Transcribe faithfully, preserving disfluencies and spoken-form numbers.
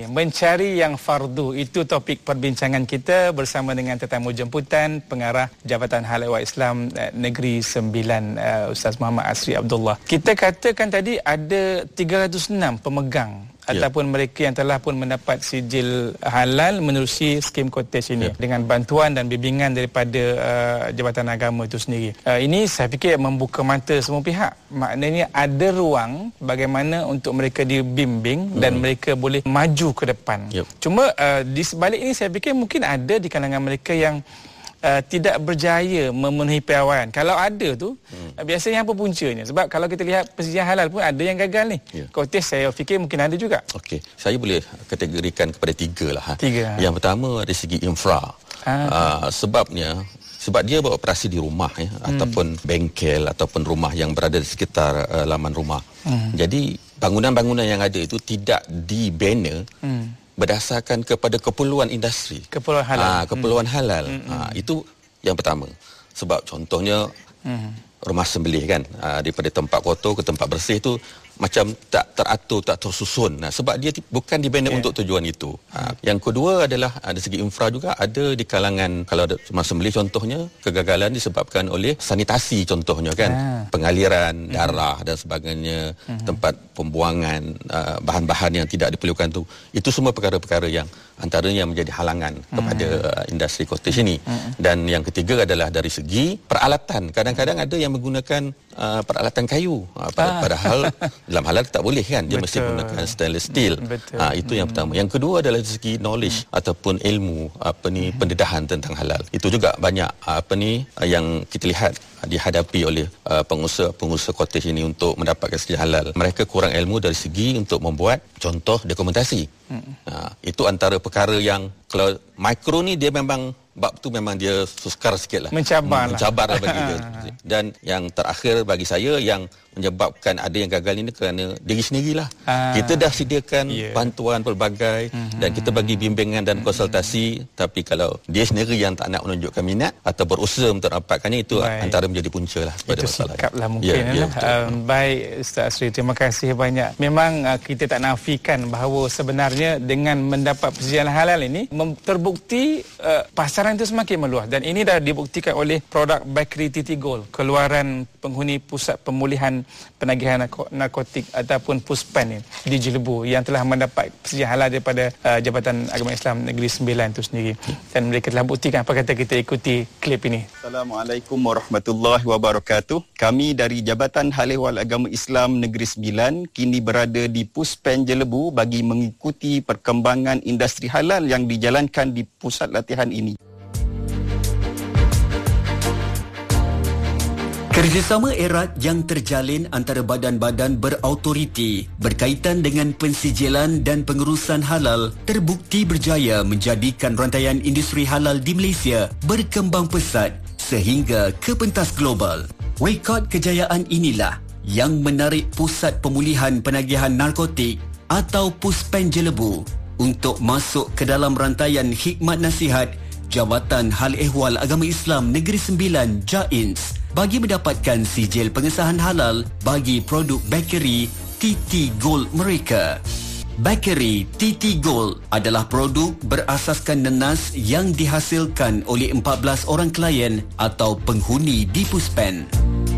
Mencari yang fardu, itu topik perbincangan kita bersama dengan tetamu jemputan Pengarah Jabatan Hal Ehwal Islam Negeri Sembilan, uh, Ustaz Muhammad Asri Abdullah. Kita katakan tadi ada tiga ratus enam pemegang ya, ataupun mereka yang telah pun mendapat sijil halal menerusi skim Kotes ini ya, dengan bantuan dan bimbingan daripada uh, Jabatan Agama itu sendiri. Uh, ini saya fikir membuka mata semua pihak. Maknanya ada ruang bagaimana untuk mereka dibimbing hmm. dan mereka boleh maju ke depan. Yep. Cuma uh, di sebalik ini saya fikir mungkin ada di kalangan mereka yang Uh, tidak berjaya memenuhi piawaian. Kalau ada tu, hmm. uh, biasanya apa puncanya? Sebab kalau kita lihat persijian halal pun ada yang gagal ni. Yeah. Kotes saya fikir mungkin ada juga. Okey, saya boleh kategorikan kepada tiga lah. Ha. Tiga. Yang pertama dari segi infra. Ah. Uh, sebabnya sebab dia beroperasi di rumah ya, hmm. ataupun bengkel ataupun rumah yang berada di sekitar uh, laman rumah. Hmm. Jadi bangunan-bangunan yang ada itu tidak dibina hmm. berdasarkan kepada keperluan industri. Keperluan halal. Ha, keperluan hmm. halal. Hmm. Ha, itu yang pertama. Sebab contohnya hmm. rumah sembelih kan, ha, daripada tempat kotor ke tempat bersih tu macam tak teratur, tak tersusun. Nah, sebab dia t- bukan dibina yeah. untuk tujuan itu. Ha, hmm. Yang kedua adalah dari segi infra juga ada di kalangan, kalau ada rumah sembelih contohnya, kegagalan disebabkan oleh sanitasi contohnya kan, ah. pengaliran hmm. darah dan sebagainya, hmm. tempat pembuangan uh, bahan-bahan yang tidak diperlukan tu. Itu semua perkara-perkara yang antaranya menjadi halangan hmm. kepada uh, industri kotes ini. Hmm. Dan yang ketiga adalah dari segi peralatan. Kadang-kadang ada yang menggunakan uh, peralatan kayu. Uh, ah. Padahal dalam halal tak boleh kan, dia Betul. mesti gunakan stainless steel. Ha, itu yang pertama. Yang kedua adalah dari segi knowledge hmm. ataupun ilmu apa ni hmm. pendedahan tentang halal. Itu juga banyak apa ni yang kita lihat dihadapi oleh uh, pengusaha-pengusaha kotes ini untuk mendapatkan sijil halal. Mereka kurang ilmu dari segi untuk membuat contoh dokumentasi. Hmm. Ha, itu antara perkara yang kalau mikro ni dia memang bab tu memang dia sukar sikit lah. Mencabar, Mencabar lah. lah bagi dia. Dan yang terakhir bagi saya yang menyebabkan ada yang gagal ini kerana diri sendirilah. Ah. Kita dah sediakan yeah. bantuan pelbagai mm-hmm. dan kita bagi bimbingan dan konsultasi, mm-hmm. tapi kalau dia sendiri yang tak nak menunjukkan minat atau berusaha untuk dapatkannya, itu baik. antara menjadi punca lah pada itu masalah. Itu sikaplah mungkin. Yeah, yeah, uh, baik Ustaz Asri, terima kasih banyak. Memang uh, kita tak nafikan bahawa sebenarnya dengan mendapat persetujuan halal ini mem- terbukti uh, pasaran itu semakin meluas, dan ini dah dibuktikan oleh produk Bakery Titi Gold, keluaran penghuni pusat pemulihan penagihan narkotik ataupun Puspen ni di Jelebu, yang telah mendapat persetujuan halal daripada uh, Jabatan Agama Islam Negeri Sembilan itu sendiri, dan mereka telah buktikan. Apa kata kita ikuti klip ini? Assalamualaikum warahmatullahi wabarakatuh. Kami dari Jabatan Hal Ehwal Agama Islam Negeri Sembilan kini berada di Puspen Jelebu bagi mengikuti perkembangan industri halal yang dijalankan di pusat latihan ini. Kerjasama erat yang terjalin antara badan-badan berautoriti berkaitan dengan pensijilan dan pengurusan halal terbukti berjaya menjadikan rantaian industri halal di Malaysia berkembang pesat sehingga ke pentas global. Rekod kejayaan inilah yang menarik Pusat Pemulihan Penagihan Narkotik atau Puspen Jelebu untuk masuk ke dalam rantaian khidmat nasihat Jabatan Hal Ehwal Agama Islam Negeri Sembilan J A I N S bagi mendapatkan sijil pengesahan halal bagi produk bakery Titi Gold mereka. Bakery Titi Gold adalah produk berasaskan nenas yang dihasilkan oleh empat belas orang klien atau penghuni di Puspen.